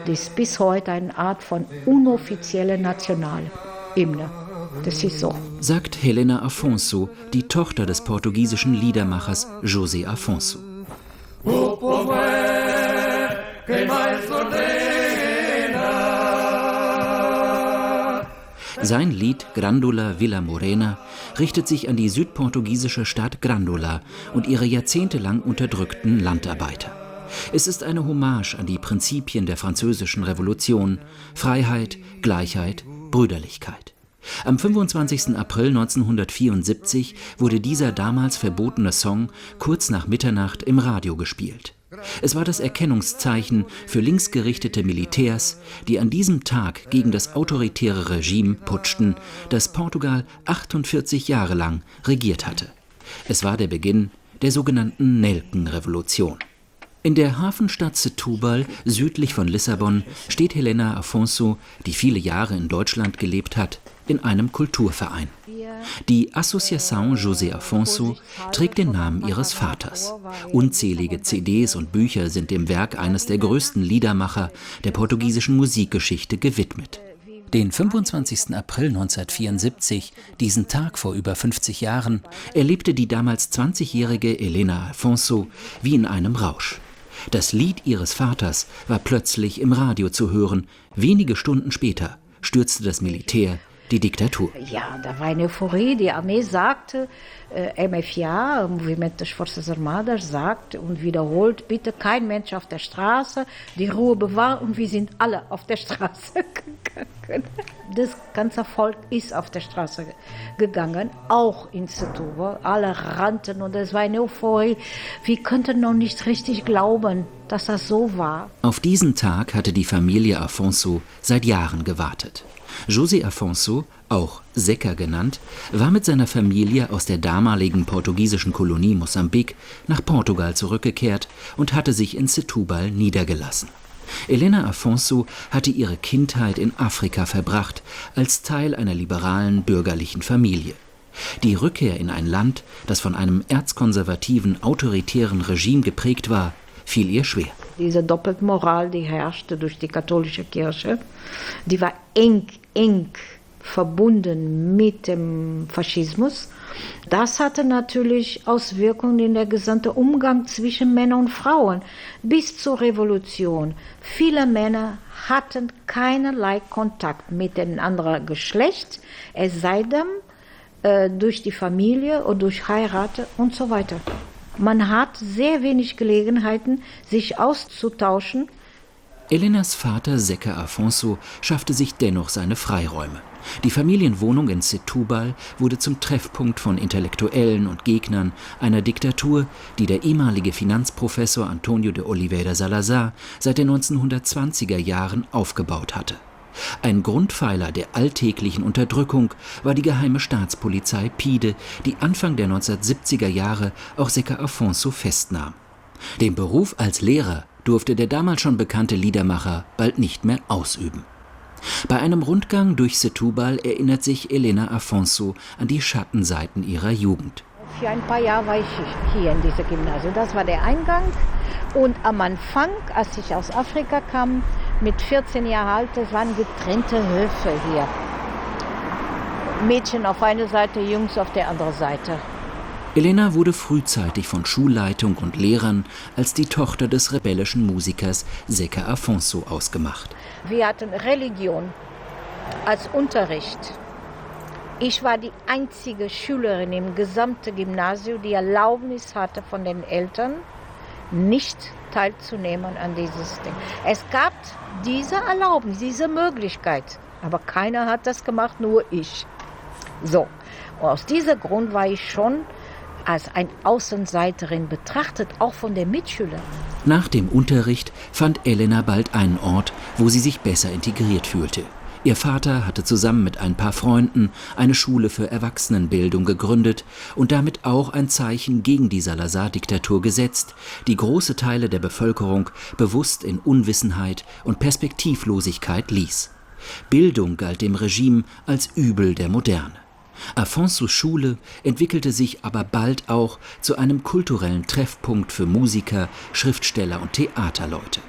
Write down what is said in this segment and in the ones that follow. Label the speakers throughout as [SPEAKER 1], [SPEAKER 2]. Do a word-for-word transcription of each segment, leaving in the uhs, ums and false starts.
[SPEAKER 1] Das ist bis heute eine Art von unoffizielle Nationalhymne. Das ist so.
[SPEAKER 2] Sagt Helena Afonso, die Tochter des portugiesischen Liedermachers José Afonso. Sein Lied Grândola Vila Morena richtet sich an die südportugiesische Stadt Grândola und ihre jahrzehntelang unterdrückten Landarbeiter. Es ist eine Hommage an die Prinzipien der französischen Revolution: Freiheit, Gleichheit, Brüderlichkeit. Am fünfundzwanzigsten April neunzehnhundertvierundsiebzig wurde dieser damals verbotene Song kurz nach Mitternacht im Radio gespielt. Es war das Erkennungszeichen für linksgerichtete Militärs, die an diesem Tag gegen das autoritäre Regime putschten, das Portugal achtundvierzig Jahre lang regiert hatte. Es war der Beginn der sogenannten Nelkenrevolution. In der Hafenstadt Setúbal, südlich von Lissabon, steht Helena Afonso, die viele Jahre in Deutschland gelebt hat, in einem Kulturverein. Die Associação José Afonso trägt den Namen ihres Vaters. Unzählige C Ds und Bücher sind dem Werk eines der größten Liedermacher der portugiesischen Musikgeschichte gewidmet. Den fünfundzwanzigsten April neunzehnhundertvierundsiebzig, diesen Tag vor über fünfzig Jahren, erlebte die damals zwanzigjährige Helena Afonso wie in einem Rausch. Das Lied ihres Vaters war plötzlich im Radio zu hören. Wenige Stunden später stürzte das Militär die Diktatur.
[SPEAKER 1] Ja, da war eine Euphorie. Die Armee sagte, äh, M F A, Movimento das Forças Armadas, sagt und wiederholt, bitte kein Mensch auf der Straße, die Ruhe bewahren, und wir sind alle auf der Straße gegangen. Das ganze Volk ist auf der Straße gegangen, auch in Setúbal. Alle rannten und es war eine Euphorie. Wir könnten noch nicht richtig glauben, dass das so war.
[SPEAKER 2] Auf diesen Tag hatte die Familie Afonso seit Jahren gewartet. José Afonso, auch Zeca genannt, war mit seiner Familie aus der damaligen portugiesischen Kolonie Mosambik nach Portugal zurückgekehrt und hatte sich in Setúbal niedergelassen. Helena Afonso hatte ihre Kindheit in Afrika verbracht, als Teil einer liberalen bürgerlichen Familie. Die Rückkehr in ein Land, das von einem erzkonservativen, autoritären Regime geprägt war, fiel ihr schwer.
[SPEAKER 1] Diese Doppelmoral, die herrschte durch die katholische Kirche, die war eng, eng verbunden mit dem Faschismus. Das hatte natürlich Auswirkungen in der gesamten Umgang zwischen Männern und Frauen bis zur Revolution. Viele Männer hatten keinerlei Kontakt mit dem anderen Geschlecht, es sei denn äh, durch die Familie oder durch Heirat und so weiter. Man hat sehr wenig Gelegenheiten, sich auszutauschen.
[SPEAKER 2] Helenas Vater Zeca Afonso schaffte sich dennoch seine Freiräume. Die Familienwohnung in Setúbal wurde zum Treffpunkt von Intellektuellen und Gegnern einer Diktatur, die der ehemalige Finanzprofessor Antonio de Oliveira Salazar seit den neunzehnhundertzwanziger Jahren aufgebaut hatte. Ein Grundpfeiler der alltäglichen Unterdrückung war die geheime Staatspolizei PIDE, die Anfang der neunzehnhundertsiebziger Jahre auch Zeca Afonso festnahm. Den Beruf als Lehrer durfte der damals schon bekannte Liedermacher bald nicht mehr ausüben. Bei einem Rundgang durch Setúbal erinnert sich Helena Afonso an die Schattenseiten ihrer Jugend.
[SPEAKER 1] Für ein paar Jahre war ich hier in diesem Gymnasium. Das war der Eingang. Und am Anfang, als ich aus Afrika kam, mit vierzehn Jahren alt, das waren getrennte Höfe hier. Mädchen auf einer Seite, Jungs auf der anderen Seite.
[SPEAKER 2] Helena wurde frühzeitig von Schulleitung und Lehrern als die Tochter des rebellischen Musikers Zeca Afonso ausgemacht.
[SPEAKER 1] Wir hatten Religion als Unterricht. Ich war die einzige Schülerin im gesamten Gymnasium, die Erlaubnis hatte von den Eltern, nicht teilzunehmen an dieses Ding. Es gab diese Erlaubnis, diese Möglichkeit, aber keiner hat das gemacht, nur ich. So, und aus diesem Grund war ich schon als eine Außenseiterin betrachtet, auch von den Mitschülern.
[SPEAKER 2] Nach dem Unterricht fand Helena bald einen Ort, wo sie sich besser integriert fühlte. Ihr Vater hatte zusammen mit ein paar Freunden eine Schule für Erwachsenenbildung gegründet und damit auch ein Zeichen gegen die Salazar-Diktatur gesetzt, die große Teile der Bevölkerung bewusst in Unwissenheit und Perspektivlosigkeit ließ. Bildung galt dem Regime als Übel der Moderne. Afonsos Schule entwickelte sich aber bald auch zu einem kulturellen Treffpunkt für Musiker, Schriftsteller und Theaterleute.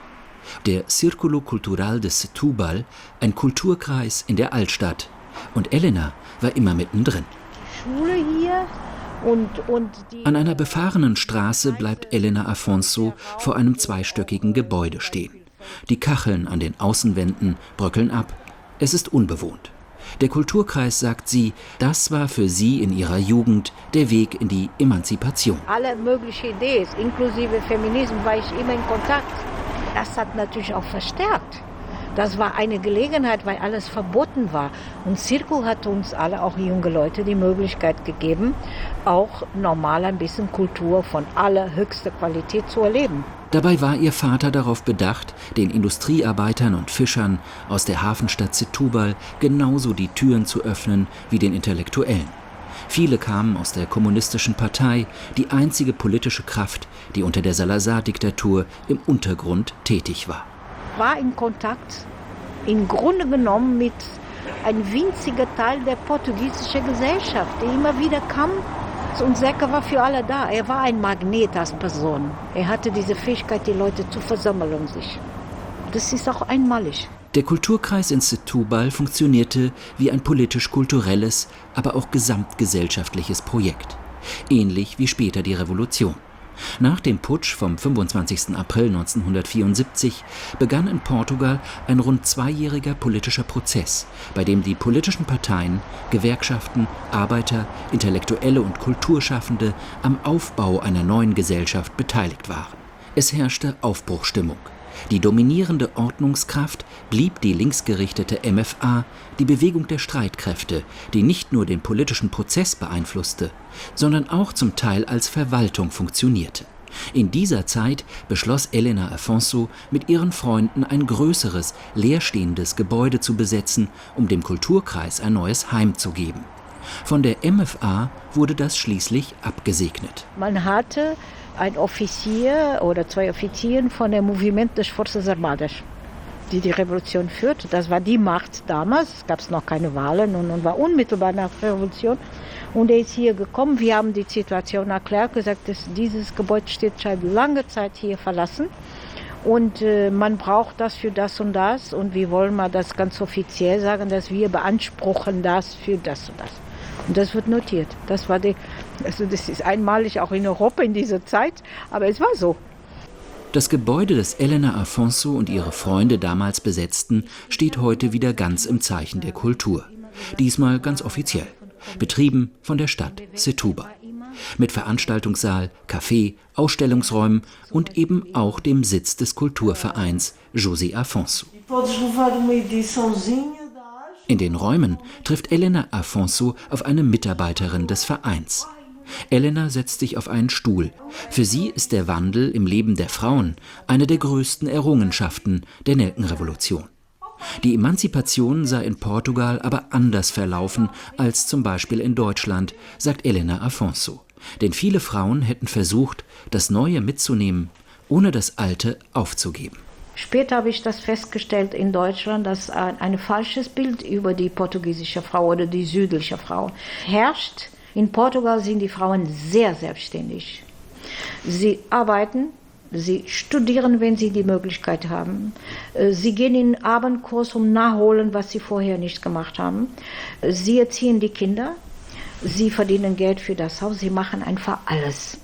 [SPEAKER 2] der Círculo Cultural de Setúbal, ein Kulturkreis in der Altstadt. Und Elena war immer mittendrin.
[SPEAKER 1] Schule hier und, und die
[SPEAKER 2] An einer befahrenen Straße bleibt Elena Afonso vor einem zweistöckigen Gebäude stehen. Die Kacheln an den Außenwänden bröckeln ab. Es ist unbewohnt. Der Kulturkreis, sagt sie, das war für sie in ihrer Jugend der Weg in die Emanzipation.
[SPEAKER 1] Alle möglichen Ideen, inklusive Feminismus, war ich immer in Kontakt. Das hat natürlich auch verstärkt. Das war eine Gelegenheit, weil alles verboten war. Und Circo hat uns alle, auch junge Leute, die Möglichkeit gegeben, auch normal ein bisschen Kultur von allerhöchster Qualität zu erleben.
[SPEAKER 2] Dabei war ihr Vater darauf bedacht, den Industriearbeitern und Fischern aus der Hafenstadt Setúbal genauso die Türen zu öffnen wie den Intellektuellen. Viele kamen aus der kommunistischen Partei, die einzige politische Kraft, die unter der Salazar-Diktatur im Untergrund tätig war.
[SPEAKER 1] War in Kontakt, im Grunde genommen mit einem winzigen Teil der portugiesischen Gesellschaft, die immer wieder kam. Und Serka war für alle da. Er war ein Magnet als Person. Er hatte diese Fähigkeit, die Leute zu versammeln um sich. Das ist auch einmalig.
[SPEAKER 2] Der Kulturkreis in Setúbal funktionierte wie ein politisch-kulturelles, aber auch gesamtgesellschaftliches Projekt. Ähnlich wie später die Revolution. Nach dem Putsch vom fünfundzwanzigsten April neunzehnhundertvierundsiebzig begann in Portugal ein rund zweijähriger politischer Prozess, bei dem die politischen Parteien, Gewerkschaften, Arbeiter, Intellektuelle und Kulturschaffende am Aufbau einer neuen Gesellschaft beteiligt waren. Es herrschte Aufbruchsstimmung. Die dominierende Ordnungskraft blieb die linksgerichtete M F A, die Bewegung der Streitkräfte, die nicht nur den politischen Prozess beeinflusste, sondern auch zum Teil als Verwaltung funktionierte. In dieser Zeit beschloss Elena Afonso, mit ihren Freunden ein größeres, leerstehendes Gebäude zu besetzen, um dem Kulturkreis ein neues Heim zu geben. Von der M F A wurde das schließlich abgesegnet.
[SPEAKER 1] Man hatte ein Offizier oder zwei Offiziere von dem Movimento das Forças Armadas, die die Revolution führte. Das war die Macht damals, es gab noch keine Wahlen und, und war unmittelbar nach der Revolution. Und er ist hier gekommen, wir haben die Situation erklärt, gesagt, dass dieses Gebäude steht seit langer Zeit hier verlassen. Und äh, man braucht das für das und das. Und wir wollen mal das ganz offiziell sagen, dass wir beanspruchen das für das und das. Und das wird notiert. Das war die, also das ist einmalig auch in Europa in dieser Zeit, aber es war so.
[SPEAKER 2] Das Gebäude, das Elena Afonso und ihre Freunde damals besetzten, steht heute wieder ganz im Zeichen der Kultur. Diesmal ganz offiziell. Betrieben von der Stadt Setúbal. Mit Veranstaltungssaal, Café, Ausstellungsräumen und eben auch dem Sitz des Kulturvereins José Afonso. In den Räumen trifft Elena Afonso auf eine Mitarbeiterin des Vereins. Elena setzt sich auf einen Stuhl. Für sie ist der Wandel im Leben der Frauen eine der größten Errungenschaften der Nelkenrevolution. Die Emanzipation sei in Portugal aber anders verlaufen als zum Beispiel in Deutschland, sagt Elena Afonso. Denn viele Frauen hätten versucht, das Neue mitzunehmen, ohne das Alte aufzugeben.
[SPEAKER 1] Später habe ich das festgestellt in Deutschland, dass ein, ein falsches Bild über die portugiesische Frau oder die südliche Frau herrscht. In Portugal sind die Frauen sehr selbstständig. Sie arbeiten, sie studieren, wenn sie die Möglichkeit haben. Sie gehen in den Abendkurs und nachholen, was sie vorher nicht gemacht haben. Sie erziehen die Kinder, sie verdienen Geld für das Haus, sie machen einfach alles.